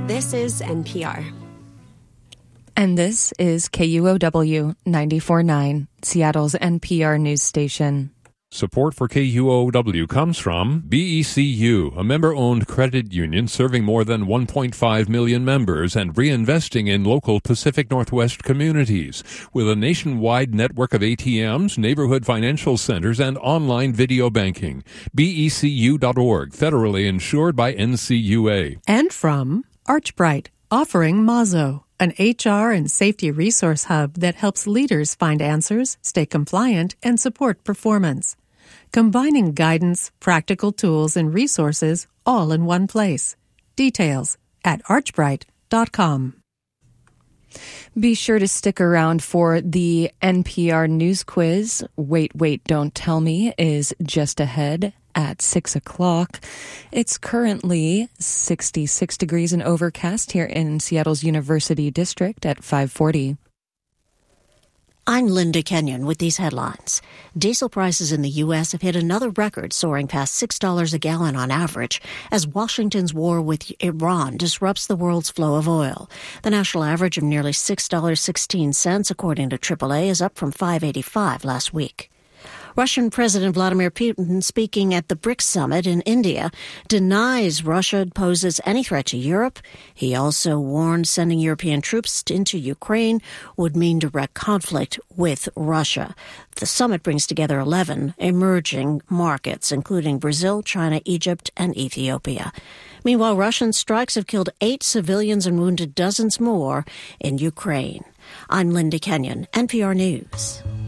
This is NPR. And this is KUOW 94.9, Seattle's NPR news station. Support for KUOW comes from BECU, a member-owned credit union serving more than 1.5 million members and reinvesting in local Pacific Northwest communities. With a nationwide network of ATMs, neighborhood financial centers, and online video banking. BECU.org, federally insured by NCUA. And from ArchBright, offering Mazo, an HR and safety resource hub that helps leaders find answers, stay compliant, and support performance. Combining guidance, practical tools, and resources all in one place. Details at archbright.com. Be sure to stick around for the NPR News Quiz. Wait, Don't Tell Me is just ahead at 6 o'clock. It's currently 66 degrees and overcast here in Seattle's University District at 5:40. I'm Linda Kenyon with these headlines. Diesel prices in the U.S. have hit another record, soaring past $6 a gallon on average, as Washington's war with Iran disrupts the world's flow of oil. The national average of nearly $6.16, according to AAA, is up from $5.85 last week. Russian President Vladimir Putin, speaking at the BRICS summit in India, denies Russia poses any threat to Europe. He also warned sending European troops into Ukraine would mean direct conflict with Russia. The summit brings together 11 emerging markets, including Brazil, China, Egypt, and Ethiopia. Meanwhile, Russian strikes have killed 8 civilians and wounded dozens more in Ukraine. I'm Linda Kenyon, NPR News.